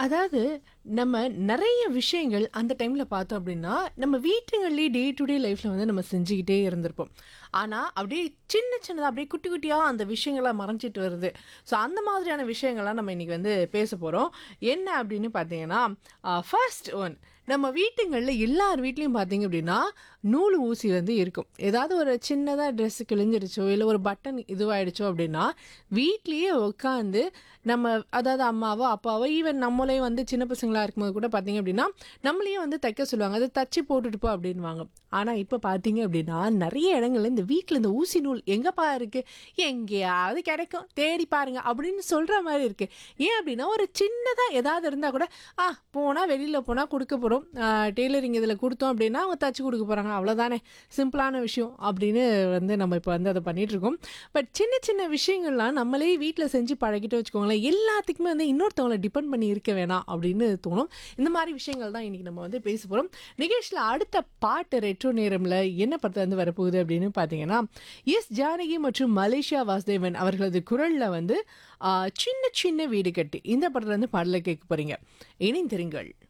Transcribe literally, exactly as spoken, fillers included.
அதாவது நம்ம நெறைய விஷயங்கள் அந்த டைம்ல பார்த்தோம் அப்படின்னா, நம்ம வீட்டுங்கள்லயே டே டு டே லைஃப்ல வந்து நம்ம செஞ்சுக்கிட்டே இருந்திருப்போம். ஆனா, அப்படியே சின்ன சின்னதா அப்படியே குட்டி குட்டியா அந்த விஷயங்கள்லாம் மறைஞ்சிட்டு வருது. ஸோ அந்த மாதிரியான விஷயங்கள்லாம் நம்ம இன்னைக்கு வந்து பேச போறோம். என்ன அப்படின்னு பார்த்தீங்கன்னா, அ ஃபர்ஸ்ட் ஒன் நம்ம வீட்டுங்கள்ல எல்லார் வீட்லயும் பார்த்தீங்க அப்படின்னா, நூல் ஊசி வந்து இருக்கும். ஏதாவது ஒரு சின்னதா ட்ரெஸ் கிழிஞ்சிருச்சோ, இல்ல ஒரு பட்டன் இதுவாயிடுச்சோ அப்படின்னா, வீட்லயே உட்காந்து நம்ம அதாவது அம்மாவோ, அப்பாவோ ஈவன் நம்மளே வந்து சின்ன பசங்களா இருக்கும்போது கூட பார்த்தீங்க அப்படின்னா, நம்மளையும் வந்து தைக்க சொல்லுவாங்க. "அத தச்சு போட்டுட்டு போ" அப்படின்னுவாங்க. ஆனா இப்ப பார்த்தீங்க அப்படின்னா, நெறைய இடங்கள்ல இந்த வீட்ல இந்த ஊசி நூல் எங்கப்பா இருக்கு? எங்கேயாவது கிடைக்கும். தேடி பாருங்க அப்படின்னு சொல்ற மாரி இருக்கு. ஏன் அப்படின்னா, ஒரு சின்னதா ஏதாவது இருந்தா கூட, "ஆ போனா வெளியில போனா குடுக்க போறோம். அ டெய்லரிங் இதில குடுத்தோம் அப்படின்னா, அவங்க தச்சு குடுக்க போறாங்க. அவ்வளோதானே. சிம்பிளான விஷயம்." அப்படின்னு வந்து நம்ம இப்ப வந்து அத பண்ணிட்டுருக்கோம். பட் சின்ன சின்ன விஷயங்கள்லாம் நம்மளே வீட்ல செஞ்சு பழகிட்டோம் வச்சுக்கோங்களேன், எல்லாத்துக்குமே வந்து இன்னொருத்தவங்கள டிபெண்ட் பண்ணி இருக்க வேணாம் அப்படின்னு தோணும். இந்த மாரி விஷயங்கள் தான் இன்னைக்கு நம்ம வந்து பேச போறோம். நிகழ்ச்சியில அடுத்த பாட்டு ரெட்ரோ நேரம்ல என்ன படத்துலருந்து வரப்போகுது அப்படின்னு பார்த்தீங்கன்னா, எஸ் ஜானகி மற்றும் மலேசியா வாசுதேவன் அவர்களது குரல்ல வந்து அ சின்ன சின்ன வீடு கட்டி இந்த படத்துலருந்து பாடல கேட்க போறீங்க. இணைந்திருங்கள்.